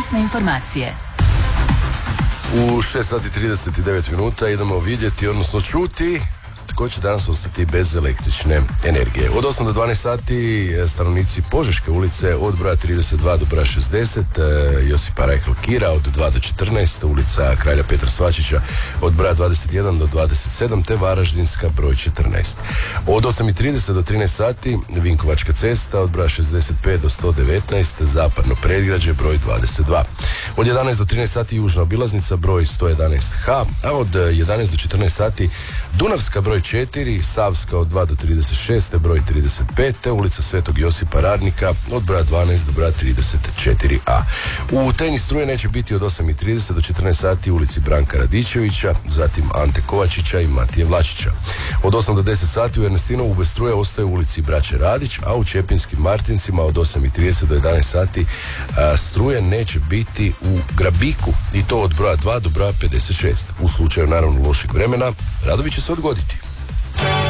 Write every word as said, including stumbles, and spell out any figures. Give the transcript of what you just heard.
Servisne informacije. U šest sati trideset devet minuta idemo vidjeti, odnosno čuti tko će danas ostati bez električne energije. Od osam do dvanaest sati stanovnici Požeške ulice od broja trideset dva do broja šezdeset, Josipa Rajhl Kira od dva do četrnaest, ulica Kralja Petra Svačića od broja dvadeset jedan do dvadeset sedam, te Varaždinska broj četrnaest. Od osam i trideset do trinaest sati Vinkovačka cesta od broja šezdeset pet do sto devetnaest, Zapadno predgrađe broj dvadeset dva. Od jedanaest do trinaest sati Južna obilaznica broj sto jedanaest H, a od jedanaest do četrnaest sati Dunavska broj četiri, Savska od dva do trideset šest, broj trideset pet, te ulica Svetog Josipa Radnika od broja dvanaest do broja trideset četiri A. U Teni struje neće biti od osam i trideset do četrnaest sati ulici Branka Radičevića, zatim Ante Kovačića i Matije Vlačića. Od osam do deset sati u Ernestinovu bez struje ostaje u ulici Braće Radić, a u Čepinskim Martincima od osam i trideset do jedanaest sati a, struje neće biti u Grabiku, i to od broja dva do broja pedeset šest. U slučaju naravno lošeg vremena radovi će se odgoditi.